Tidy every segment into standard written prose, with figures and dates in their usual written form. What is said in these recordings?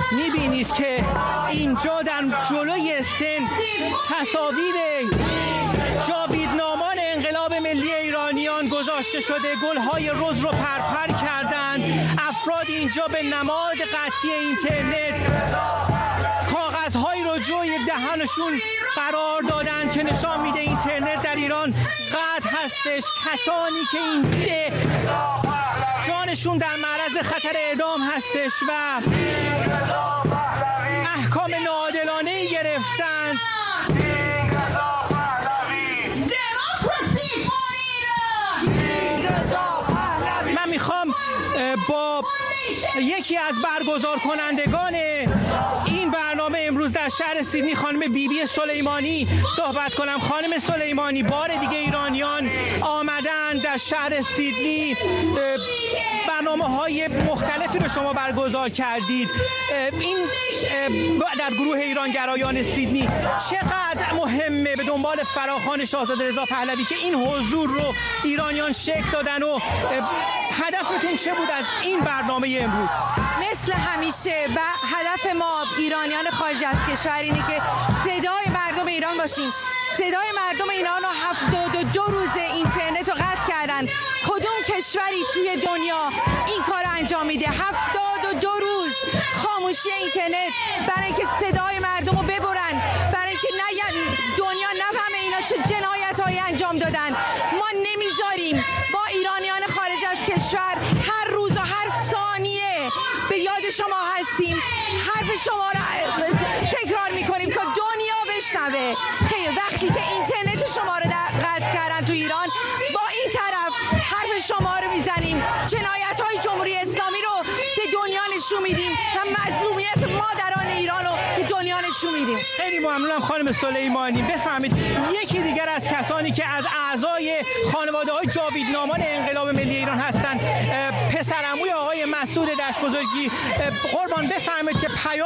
میبینید که اینجا در جلوی سن تصاویر جاویدنامان انقلاب ملی ایرانیان گذاشته شده. گلهای رز رو پرپر کردند. افراد اینجا به نماد قطعی اینترنت کاغذهایی رو جوی دهنشون قرار دادن که نشان میده اینترنت در ایران قطع هستش. کسانی که این جانشون در معرض خطر اعدام هستش و احکام ناعادلانه گرفتند. من میخوام با یکی از برگزار کنندگان این برنامه امروز در شهر سیدنی خانم بیبی سلیمانی صحبت کنم. خانم سلیمانی، بار دیگه ایرانیان آمدن در شهر سیدنی، برنامه‌های مختلفی رو شما برگزار کردید. این در گروه ایرانگرایان سیدنی چقدر مهمه به دنبال فراخوان شاهزاده رضا پهلوی که این حضور رو ایرانیان شکل دادن و هدفتون چه بود از این برنامه امروز؟ مثل همیشه و هدف ما ایرانیان خارج از کشور اینه که صدای مردم ایران باشیم. صدای مردم ایران رو 72 روز اینترنت رو قطع کردن. کدوم کشوری توی دنیا این کار رو انجام میده؟ 72 روز خاموشی اینترنت برای اینکه صدای مردم رو ببرن، برای اینکه دنیا نفهمه اینا چه جنایت‌هایی انجام دادن. ما نمیذاریم. با ایرانیان خارج از کشور هر روز و هر ثانیه به یاد شما هستیم. حرف شما رو تکرار میکنیم تا دنیا بشنوه. وقتی که اینترنت شما رو قطع کردن تو ایران، با این طرف حرف شما رو میزنیم. جنایت‌های جمهوری اسلامی رو به دنیا نشون میدیم و مظلومیت مادران ایران رو به دنیا نشون میدیم. خیلی ممنونم خانم سلیمانی. بفهمید یکی دیگر از کسانی که از اعضای خانواده‌های جاویدنامان انقلاب ملی ایران هستند، پسرعموی آقای مسعود دشت‌بزرگی. قربان بفهمید که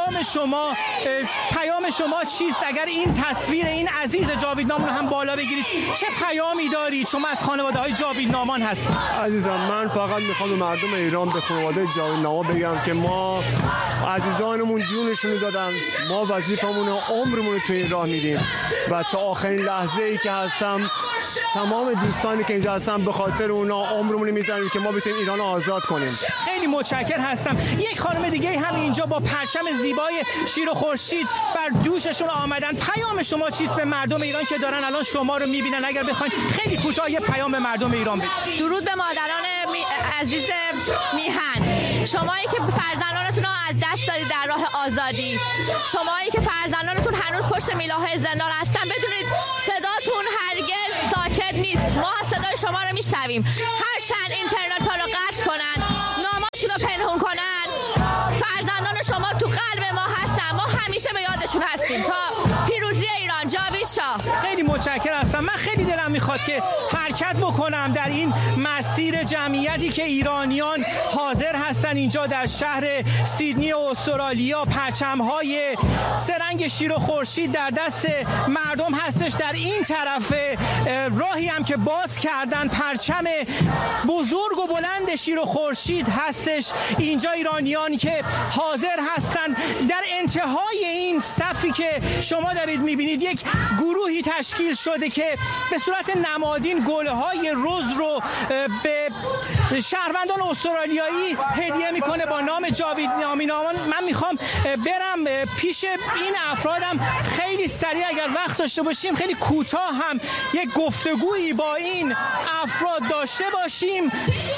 پیام شما چیست؟ اگر این تصویر این عزیز جاویدنامان رو هم بالا بگیرید، چه پیامی دارید؟ شما از خانواده‌های جاویدنامان هستید. عزیزم، من فقط میخوام به مردم ایران، به خانواده جاویدنامان بگم که ما عزیزانمون جونشون دادن، ما وظیفمون و عمرمون رو تو این راه میدیم و تا آخرین لحظه‌ای که هستم تمام دوستانی که اینجا هستن به خاطر اونا عمرمون رو میذاریم که ما بتونیم ایران رو آزاد کنیم. خیلی متشکرم هستم. یک خانم دیگه هم اینجا با پرچم زیبای شیر و خورشید بر دوششون آمدن. پیام شما چیست به مردم ایران که دارن الان شما رو میبینن؟ اگر بخواید خیلی کوتاه یه پیام به مردم ایران بدید. درود به مادران عزیز میهن. شمایی که فرزندانتون رو از دست دارید در راه آزادی، شمایی که فرزندانتون هنوز پشت میله‌های زندان هستن، بدونید صداتون هرگز ساکت نیست. ما صدای شما رو میشنویم. هرچند اینترنت ها رو قطع کنن، ناماشون رو پنهون کنن، فرزندان شما تو قلب ما هستن. ما همیشه به یادشون هستیم تا پیروزی ایران. جاوید شاه. خیلی متشکرم هستم. من خیلی دلم میخواد که حرکت بکنم در این مسیر جمعیتی که ایرانیان حاضر هستن اینجا در شهر سیدنی استرالیا. پرچم‌های سرنگ شیر و خورشید در دست مردم هستش. در این طرف راهی هم که باز کردن، پرچم بزرگ و بلند شیر و خورشید هستش. اینجا ایرانیان که حاضر هستن در انتهای این صفی که شما دارید میبینید یک گروهی تشکیل شده که به صورت نمادین گلهای رز رو به شهروندان استرالیایی هدیه میکنه با نام جاویدنامان. من میخوام برم پیش این افرادم خیلی سریع، اگر وقت داشته باشیم خیلی کوتاه هم یک گفتگویی با این افراد داشته باشیم.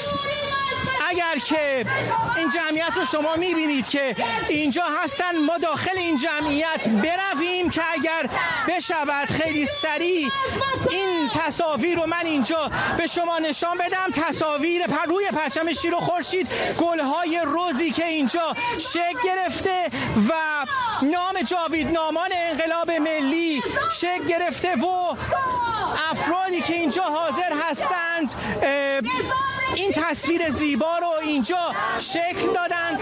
اگر که این جمعیت رو شما میبینید که اینجا هستن، ما داخل این جمعیت برویم که اگر بشود خیلی سریع این تصاویر رو من اینجا به شما نشان بدم. تصاویر روی پرچم شیر و خورشید، گلهای رزی که اینجا شکل گرفته و نام جاویدنامان انقلاب ملی شکل گرفته و افرادی که اینجا حاضر هستند این تصویر زیبا رو اینجا شکل دادند.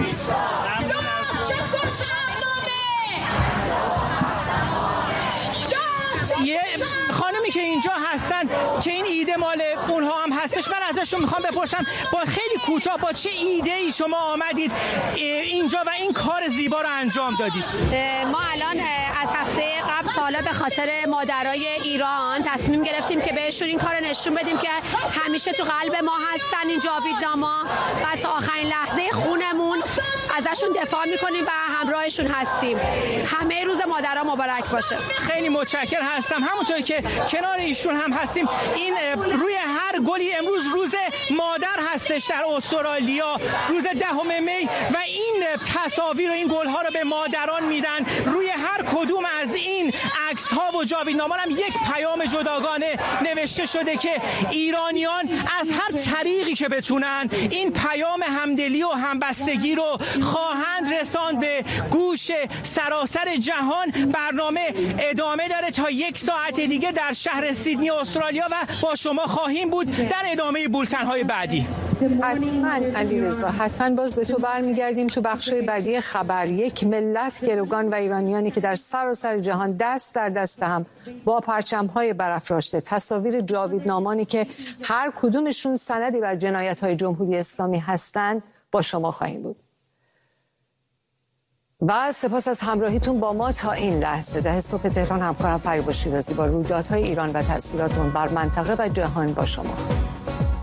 یه خانمی که اینجا هستن که این ایده مال اونها هم هستش، من ازشون میخوام بپرسم با خیلی کوتاه با چه ایده ای شما آمدید اینجا و این کار زیبا رو انجام دادید. ما الان از هفته قبل سالا به خاطر مادرای ایران تصمیم گرفتیم که بهشون این کار نشون بدیم که همیشه تو قلب ما هستن این جاویدناما و تا آخرین لحظه خونمون ازشون دفاع میکنیم و همراهشون هستیم. همه روز مادرها مبارک باشه. خیلی متشکر هستم. همونطور که کنار ایشون هم هستیم، این روی هر گلی امروز روز مادر هستش در استرالیا، روز 10 می و این تصاویر و این گل‌ها رو به مادران میدن. روی هر کدوم از این عکس‌ها و جاویدنامه‌ها هم یک پیام جداگانه نوشته شده که ایرانیان از هر طریقی که بتونن این پیام همدلی و همبستگی رو خواهند رساند به گوش سراسر جهان. برنامه ادامه داره تا 1 ساعت دیگه در شهر سیدنی استرالیا و با شما خواهیم بود در ادامه بولتن‌های بعدی. حتما علیرضا، حتما باز به تو برمیگردیم تو بخش‌های بعدی خبر. یک ملت گروگان و ایرانیانی که در سراسر جهان دست در دست هم با پرچم‌های برافراشته، تصاویر جاویدنامانی که هر کدومشون سندی بر جنایت‌های جمهوری اسلامی هستند با شما خواهیم بود. و سپاس از همراهیتون با ما تا این لحظه. 10 صبح تهران همکارم فریبا شیرازی با رویدادهای ایران و تاثیرات اون بر منطقه و جهان با شما.